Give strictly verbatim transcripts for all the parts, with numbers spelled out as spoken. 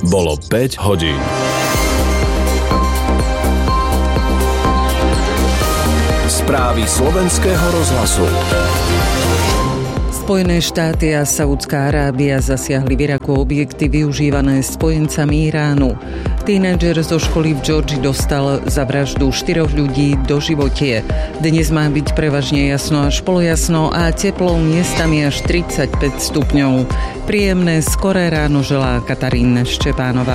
Bolo päť hodín. Správy slovenského rozhlasu. Spojené štáty a Saudská Arábia zasiahli v Iraku objekty využívané spojencami Iránu. Tínedžer zo školy v Georgii dostal za vraždu štyroch ľudí doživotie. Dnes má byť prevažne jasno až polojasno a teplo miestami až tridsaťpäť stupňov. Príjemné skoré ráno želá Katarína Štepánová.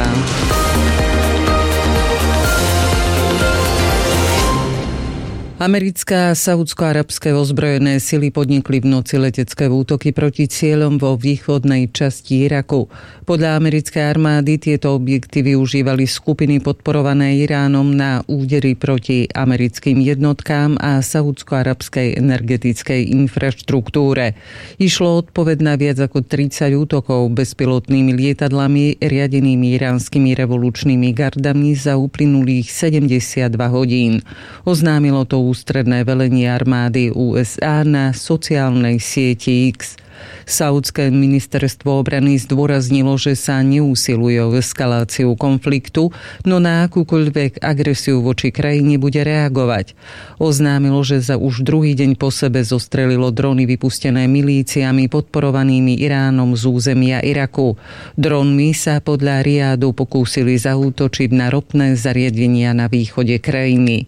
Americké a saúdsko-arabské ozbrojené sily podnikli v noci letecké útoky proti cieľom vo východnej časti Iraku. Podľa americkej armády tieto objekty využívali skupiny podporované Iránom na údery proti americkým jednotkám a saúdsko-arabskej energetickej infraštruktúre. Išlo odpoveď na viac ako tridsať útokov bezpilotnými lietadlami riadenými iránskymi revolučnými gardami za uplynulých sedemdesiatdva hodín. Oznámilo to ústredné velenie armády ú es á na sociálnej sieti X. Saúdske ministerstvo obrany zdôraznilo, že sa neusiluje o eskaláciu konfliktu, no na akúkoľvek agresiu voči krajine bude reagovať. Oznámilo, že za už druhý deň po sebe zostrelilo drony vypustené milíciami podporovanými Iránom z územia Iraku. Dronmi sa podľa Riádu pokúsili zaútočiť na ropné zariadenia na východe krajiny.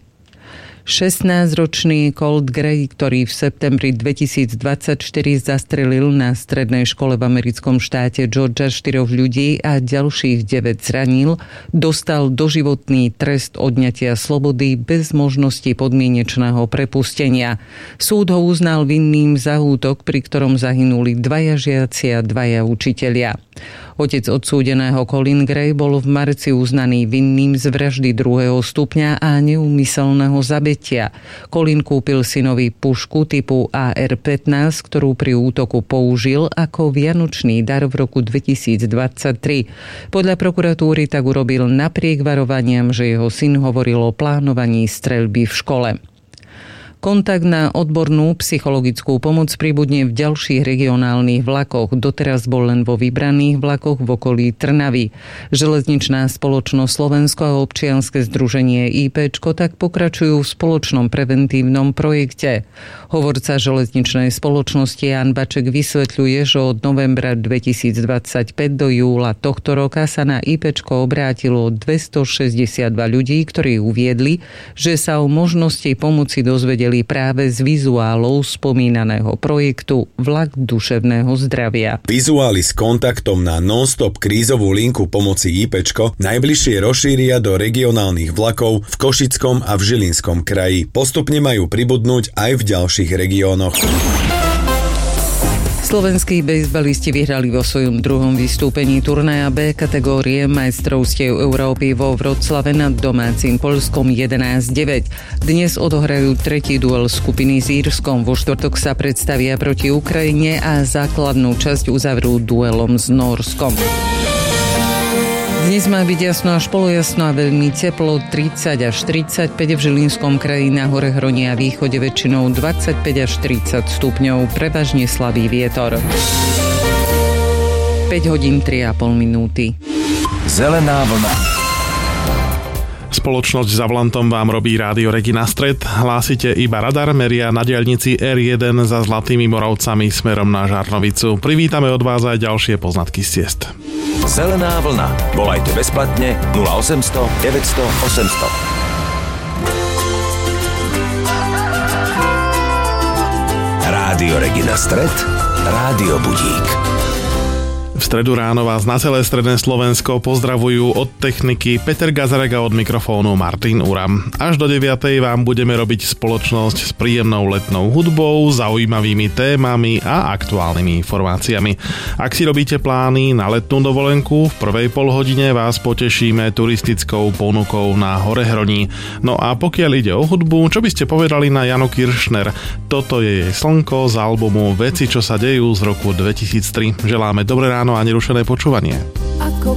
šestnásťročný Colt Gray, ktorý v septembri dvetisícdvadsaťštyri zastrelil na strednej škole v americkom štáte Georgia štyroch ľudí a ďalších deväť zranil, dostal doživotný trest odňatia slobody bez možnosti podmienečného prepustenia. Súd ho uznal vinným za útok, pri ktorom zahynuli dvaja žiaci a dvaja učitelia. Otec odsúdeného Colin Gray bol v marci uznaný vinným z vraždy druhého stupňa a neúmyselného zabetia. Colin kúpil synovi pušku typu á er pätnásť, ktorú pri útoku použil ako vianočný dar v roku dvetisícdvadsaťtri. Podľa prokuratúry tak urobil napriek varovaniam, že jeho syn hovoril o plánovaní streľby v škole. Kontakt na odbornú psychologickú pomoc pribudne v ďalších regionálnych vlakoch. Doteraz bol len vo vybraných vlakoch v okolí Trnavy. Železničná spoločnosť Slovensko a občianske združenie IPčko tak pokračujú v spoločnom preventívnom projekte. Hovorca železničnej spoločnosti Jan Baček vysvetľuje, že od novembra dvetisícdvadsaťpäť do júla tohto roka sa na IPčko obrátilo dvestošesťdesiatdva ľudí, ktorí uviedli, že sa o možnosti pomoci dozvedeli práve z vizuálov spomínaného projektu Vlak duševného zdravia. Vizuály s kontaktom na non-stop krízovú linku pomoci IPčko najbližšie rozšíria do regionálnych vlakov v Košickom a v Žilinskom kraji. Postupne majú pribudnúť aj v ďalších regiónoch. Slovenskí bejsbalisti vyhrali vo svojom druhom vystúpení turnaja B kategórie majstrovstiev Európy vo Vroclave nad domácim Poľskom jedenásť deväť. Dnes odohrajú tretí duel skupiny s Írskom. Vo štvrtok sa predstavia proti Ukrajine a základnú časť uzavrú duelom s Nórskom. Dnes má byť jasno až polojasno a veľmi teplo, tridsať až tridsaťpäť, v Žilinskom kraji na hore Hroni a východe väčšinou dvadsaťpäť až tridsať stupňov, prevažne slabý vietor. päť hodín tri a pol minúty. Zelená vlna. Spoločnosť za volantom vám robí Rádio Regina Stred. Hlásite iba radar, meria na diaľnici er jeden za Zlatými Moravcami smerom na Žarnovicu. Privítame od vás aj ďalšie poznatky z ciest. Zelená vlna. Volajte bezplatne nula osemsto deväťsto osemsto. Rádio Regina Stred. Rádio Budík. V stredu ráno vás na celé stredné Slovensko pozdravujú od techniky Peter Gazarek a od mikrofónu Martin Uram. Až do deviatej vám budeme robiť spoločnosť s príjemnou letnou hudbou, zaujímavými témami a aktuálnymi informáciami. Ak si robíte plány na letnú dovolenku, v prvej polhodine vás potešíme turistickou ponukou na Hore Hroní. No a pokiaľ ide o hudbu, čo by ste povedali na Janu Kiršner? Toto je jej Slnko z albumu Veci, čo sa dejú z roku dvetisíctri. Želáme dobré ráno a nerušené počúvanie.